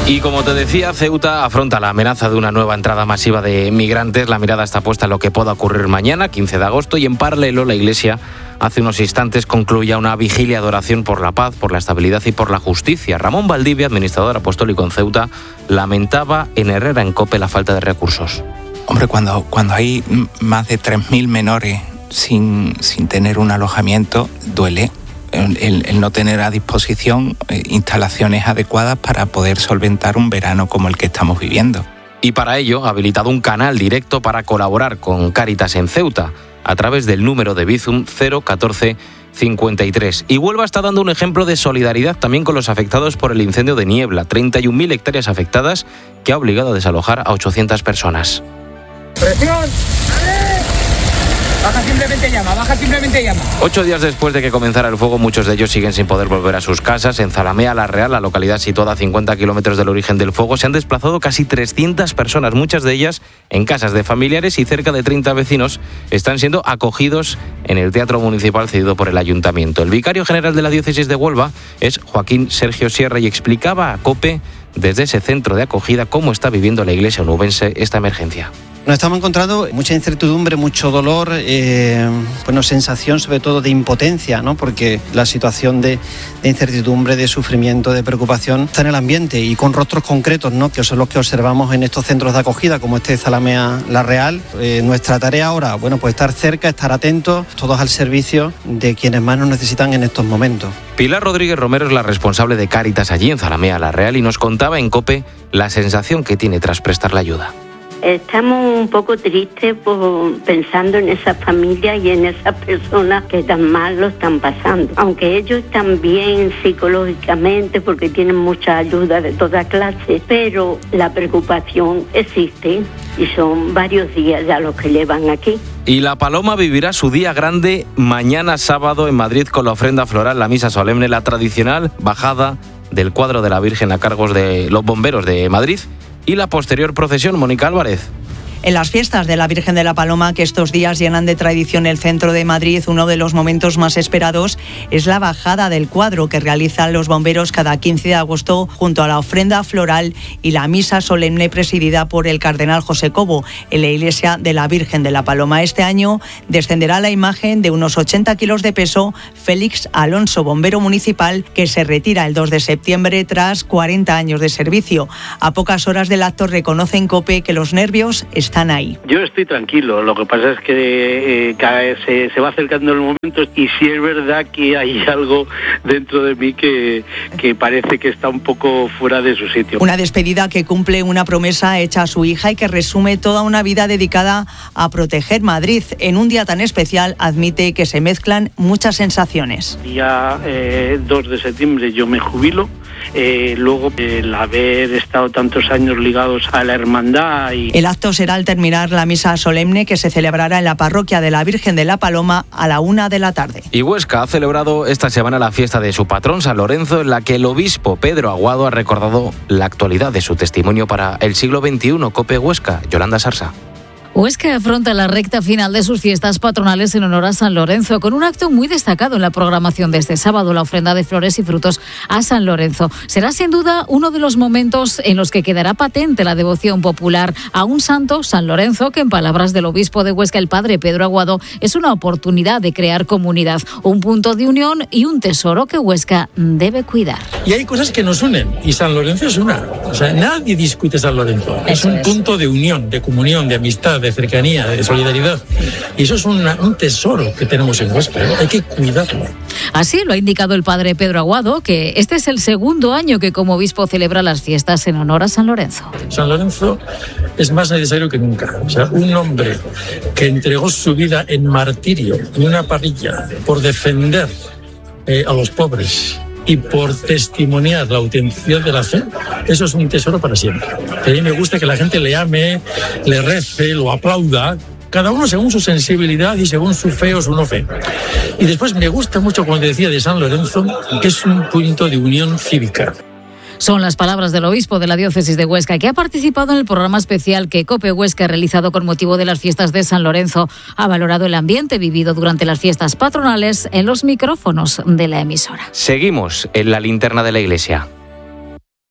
Y como te decía, Ceuta afronta la amenaza de una nueva entrada masiva de migrantes. La mirada está puesta en lo que pueda ocurrir mañana, 15 de agosto, y en paralelo la Iglesia hace unos instantes concluía una vigilia de oración por la paz, por la estabilidad y por la justicia. Ramón Valdivia, administrador apostólico en Ceuta, lamentaba en Herrera en COPE la falta de recursos. Hombre, cuando hay más de 3.000 menores sin tener un alojamiento, duele. El no tener a disposición instalaciones adecuadas para poder solventar un verano como el que estamos viviendo. Y para ello ha habilitado un canal directo para colaborar con Cáritas en Ceuta a través del número de Bizum 01453. Y Huelva está dando un ejemplo de solidaridad también con los afectados por el incendio de Niebla. 31.000 hectáreas afectadas que ha obligado a desalojar a 800 personas. ¡Presión! Baja simplemente llama. 8 días después de que comenzara el fuego, muchos de ellos siguen sin poder volver a sus casas. En Zalamea la Real, la localidad situada a 50 kilómetros del origen del fuego, se han desplazado casi 300 personas, muchas de ellas en casas de familiares, y cerca de 30 vecinos están siendo acogidos en el Teatro Municipal cedido por el Ayuntamiento. El vicario general de la Diócesis de Huelva es Joaquín Sergio Sierra y explicaba a COPE desde ese centro de acogida cómo está viviendo la iglesia onubense esta emergencia. Nos estamos encontrando mucha incertidumbre, mucho dolor, sensación sobre todo de impotencia, ¿no? Porque la situación de incertidumbre, de sufrimiento, de preocupación está en el ambiente, y con rostros concretos, ¿no? Que son los que observamos en estos centros de acogida, como este de Zalamea La Real. Nuestra tarea ahora, pues estar cerca, estar atentos, todos al servicio de quienes más nos necesitan en estos momentos. Pilar Rodríguez Romero es la responsable de Cáritas allí en Zalamea La Real y nos contaba en COPE la sensación que tiene tras prestar la ayuda. Estamos un poco tristes pensando en esas familias y en esas personas que tan mal lo están pasando. Aunque ellos están bien psicológicamente porque tienen mucha ayuda de toda clase, pero la preocupación existe y son varios días ya los que llevan aquí. Y La Paloma vivirá su día grande mañana sábado en Madrid con la ofrenda floral, la misa solemne, la tradicional bajada del cuadro de la Virgen a cargos de los bomberos de Madrid y la posterior procesión. Mónica Álvarez. En las fiestas de la Virgen de la Paloma, que estos días llenan de tradición el centro de Madrid, uno de los momentos más esperados es la bajada del cuadro que realizan los bomberos cada 15 de agosto junto a la ofrenda floral y la misa solemne presidida por el cardenal José Cobo en la iglesia de la Virgen de la Paloma. Este año descenderá la imagen de unos 80 kilos de peso Félix Alonso, bombero municipal que se retira el 2 de septiembre tras 40 años de servicio. A pocas horas del acto reconoce en COPE que los nervios están ahí. Yo estoy tranquilo, lo que pasa es que se va acercando el momento y sí es verdad que hay algo dentro de mí que parece que está un poco fuera de su sitio. Una despedida que cumple una promesa hecha a su hija y que resume toda una vida dedicada a proteger Madrid. En un día tan especial admite que se mezclan muchas sensaciones. Día 2 de septiembre yo me jubilo. Luego el haber estado tantos años ligados a la hermandad. El acto será al terminar la misa solemne que se celebrará en la parroquia de la Virgen de la Paloma a la 1 de la tarde. Y Huesca ha celebrado esta semana la fiesta de su patrón San Lorenzo, en la que el obispo Pedro Aguado ha recordado la actualidad de su testimonio para el siglo XXI. COPE Huesca, Yolanda Sarsa. Huesca afronta la recta final de sus fiestas patronales en honor a San Lorenzo, con un acto muy destacado en la programación de este sábado, la ofrenda de flores y frutos a San Lorenzo. Será sin duda uno de los momentos en los que quedará patente la devoción popular a un santo, San Lorenzo, que en palabras del obispo de Huesca, el padre Pedro Aguado, es una oportunidad de crear comunidad, un punto de unión y un tesoro que Huesca debe cuidar. Y hay cosas que nos unen, y San Lorenzo es una. O sea, nadie discute San Lorenzo. Es un punto de unión, de comunión, de amistad, de cercanía, de solidaridad. Y eso es un tesoro que tenemos en Huesca. Hay que cuidarlo. Así lo ha indicado el padre Pedro Aguado, que este es el segundo año que como obispo celebra las fiestas en honor a San Lorenzo. San Lorenzo es más necesario que nunca. O sea, un hombre que entregó su vida en martirio, en una parrilla, por defender a los pobres y por testimoniar la autenticidad de la fe, eso es un tesoro para siempre. A mí me gusta que la gente le ame, le rece, lo aplauda, cada uno según su sensibilidad y según su fe o su no fe. Y después me gusta mucho cuando decía de San Lorenzo, que es un punto de unión cívica. Son las palabras del obispo de la diócesis de Huesca, que ha participado en el programa especial que COPE Huesca ha realizado con motivo de las fiestas de San Lorenzo. Ha valorado el ambiente vivido durante las fiestas patronales en los micrófonos de la emisora. Seguimos en la linterna de la iglesia.